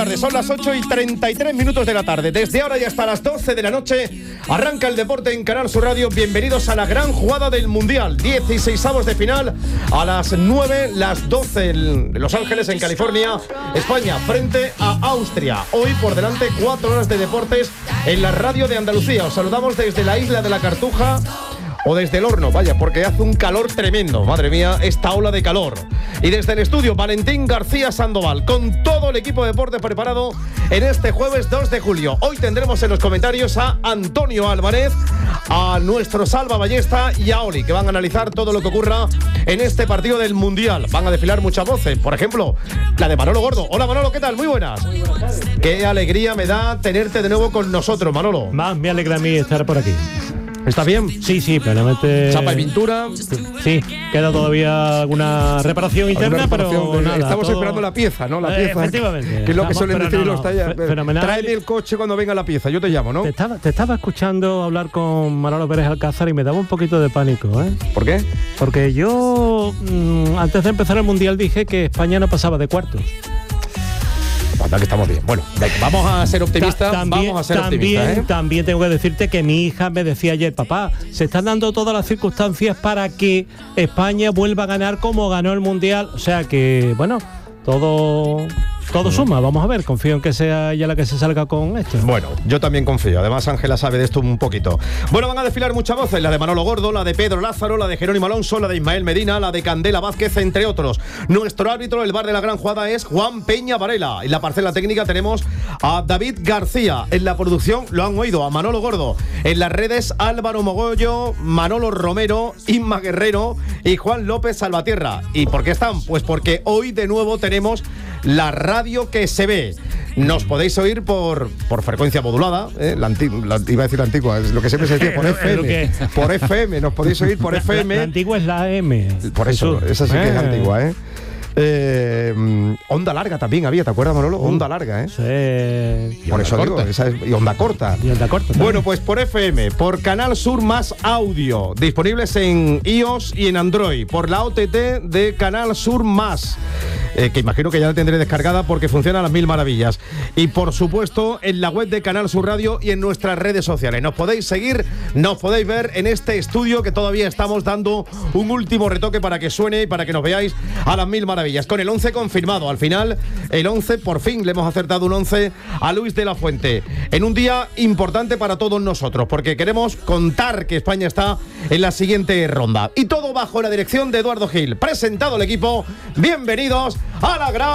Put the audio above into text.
Son las 8:33 de la tarde. Desde ahora y hasta las 12 de la noche arranca el deporte en Canal Sur Radio. Bienvenidos a la gran jugada del Mundial. 16avos de final a las 9, las 12 en Los Ángeles, en California. España frente a Austria. Hoy por delante 4 horas de deportes en la radio de Andalucía. Os saludamos desde la isla de la Cartuja o desde el horno, vaya, porque hace un calor tremendo. Madre mía, esta ola de calor. Y desde el estudio, Valentín García Sandoval, con todo el equipo de deportes preparado en este jueves 2 de julio. Hoy tendremos en los comentarios a Antonio Álvarez, a nuestro Salva Ballesta y a Oli, que van a analizar todo lo que ocurra en este partido del Mundial. Van a desfilar muchas voces, por ejemplo, la de Manolo Gordo. Hola Manolo, ¿qué tal? Muy buenas. Muy buenas tardes. Qué alegría me da tenerte de nuevo con nosotros, Manolo. Más me alegra a mí estar por aquí. ¿Está bien? Sí, plenamente. ¿Chapa y pintura? Sí, queda todavía alguna reparación interna, pero nada. Estamos esperando la pieza, ¿no? La pieza. Efectivamente. Que es lo que suelen decir los talleres. Fenomenal. Tráeme el coche cuando venga la pieza, yo te llamo, ¿no? Te estaba escuchando hablar con Manolo Pérez Alcázar y me daba un poquito de pánico, ¿eh? ¿Por qué? Porque yo, antes de empezar el Mundial, dije que España no pasaba de cuartos. Anda, que estamos bien. Bueno, vamos a ser optimistas. También tengo que decirte que mi hija me decía ayer, papá, se están dando todas las circunstancias para que España vuelva a ganar como ganó el Mundial. O sea que, bueno, todo suma. Vamos a ver, confío en que sea ella la que se salga con esto. Bueno, yo también confío. Además, Ángela sabe de esto un poquito. Bueno, van a desfilar muchas voces. La de Manolo Gordo, la de Pedro Lázaro, la de Jerónimo Alonso, la de Ismael Medina, la de Candela Vázquez, entre otros. Nuestro árbitro, el bar de la gran jugada, es Juan Peña Varela. En la parcela técnica tenemos a David García. En la producción lo han oído, a Manolo Gordo. En las redes, Álvaro Mogollo, Manolo Romero, Inma Guerrero y Juan López Salvatierra. ¿Y por qué están? Pues porque hoy de nuevo tenemos la radio que se ve. Nos podéis oír por frecuencia modulada, iba a decir la antigua, es lo que siempre se decía, por FM. Por FM, nos podéis oír por FM. La antigua es la AM. Por eso, esa sí que es antigua, onda larga también había, ¿te acuerdas, Manolo? Onda larga, Sí. Por eso digo, esa es, y onda corta. Bueno, pues por FM, por Canal Sur Más Audio, disponibles en iOS y en Android, por la OTT de Canal Sur Más, que imagino que ya la tendré descargada porque funciona a las mil maravillas. Y por supuesto en la web de Canal Sur Radio y en nuestras redes sociales. Nos podéis seguir, nos podéis ver en este estudio que todavía estamos dando un último retoque para que suene y para que nos veáis a las mil maravillas. Con el 11 confirmado. Al final, el 11, por fin le hemos acertado un 11 a Luis de la Fuente. En un día importante para todos nosotros, porque queremos contar que España está en la siguiente ronda. Y todo bajo la dirección de Eduardo Gil. Presentado el equipo, bienvenidos a la gran